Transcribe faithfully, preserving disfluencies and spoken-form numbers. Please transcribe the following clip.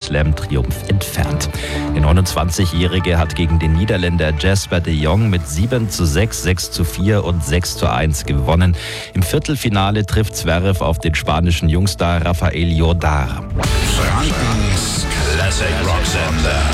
Slam-Triumph entfernt. Der neunundzwanzigjährige hat gegen den Niederländer Jasper de Jong mit sieben zu sechs, sechs zu vier und sechs zu eins gewonnen. Im Viertelfinale trifft Zverev auf den spanischen Jungstar Rafael Jordar. Frankens Classic Rock Sender.